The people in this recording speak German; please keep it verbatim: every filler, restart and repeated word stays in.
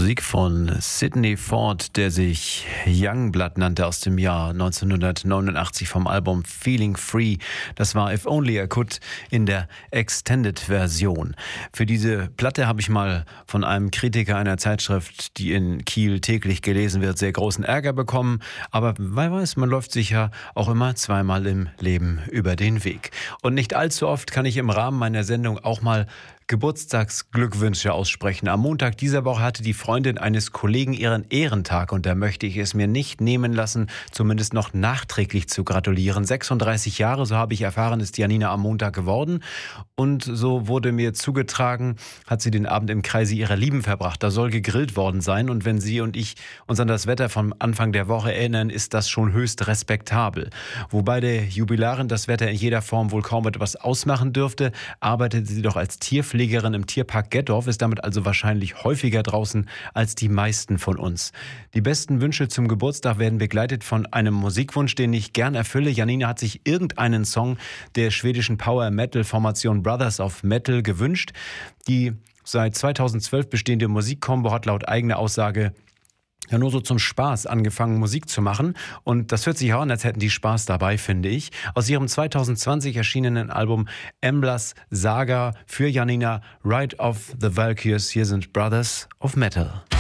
Musik von Sidney Ford, der sich Youngblood nannte, aus dem Jahr neunzehnhundertneunundachtzig vom Album Feeling Free. Das war If Only I Could in der Extended-Version. Für diese Platte habe ich mal von einem Kritiker einer Zeitschrift, die in Kiel täglich gelesen wird, sehr großen Ärger bekommen. Aber wer weiß, man läuft sich ja auch immer zweimal im Leben über den Weg. Und nicht allzu oft kann ich im Rahmen meiner Sendung auch mal Geburtstagsglückwünsche aussprechen. Am Montag dieser Woche hatte die Freundin eines Kollegen ihren Ehrentag und da möchte ich es mir nicht nehmen lassen, zumindest noch nachträglich zu gratulieren. sechsunddreißig Jahre, so habe ich erfahren, ist Janina am Montag geworden und so wurde mir zugetragen, hat sie den Abend im Kreise ihrer Lieben verbracht. Da soll gegrillt worden sein und wenn Sie und ich uns an das Wetter vom Anfang der Woche erinnern, ist das schon höchst respektabel. Wobei der Jubilarin das Wetter in jeder Form wohl kaum etwas ausmachen dürfte, arbeitet sie doch als Tierpflegerin Pflegerin im Tierpark Gettorf, ist damit also wahrscheinlich häufiger draußen als die meisten von uns. Die besten Wünsche zum Geburtstag werden begleitet von einem Musikwunsch, den ich gern erfülle. Janina hat sich irgendeinen Song der schwedischen Power-Metal-Formation Brothers of Metal gewünscht. Die seit zweitausendzwölf bestehende Musikkombo hat laut eigener Aussage ja nur so zum Spaß angefangen, Musik zu machen. Und das hört sich auch an, als hätten die Spaß dabei, finde ich. Aus ihrem zweitausendzwanzig erschienenen Album Emblas Saga für Janina, Ride of the Valkyries. Hier sind Brothers of Metal.